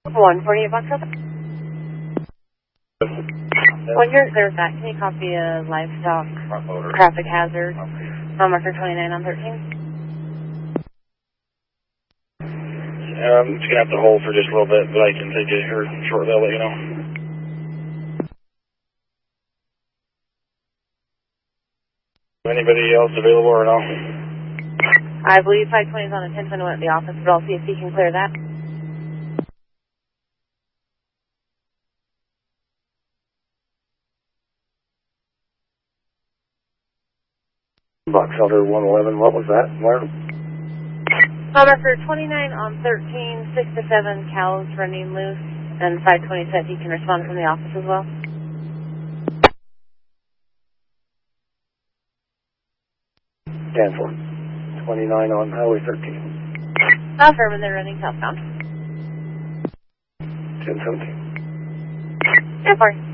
148 box up. When you're clear with that, can you copy a livestock traffic hazard on marker 29 on 13? I'm just going to have to hold for just a little bit, but I can take it here shortly. I'll let you know. Anybody else available or no? I believe 520 is on a 1021 at the office, but I'll see if he can clear that. Box Elder 111, what was that? Where? Marker 29 on 13, 6 to 7 cows running loose, and 520 said he can respond from the office as well. Danforth, 29 on Highway 13. Affirm, and they're running southbound. 1017. Danforth.